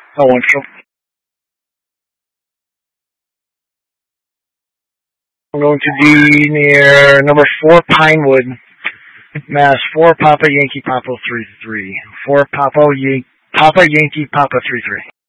Oh, wonderful. I'm going to be near number 4 Pinewood, Mass. 4 Papa Yankee Papa 33. 4 Papa Yankee Papa 33.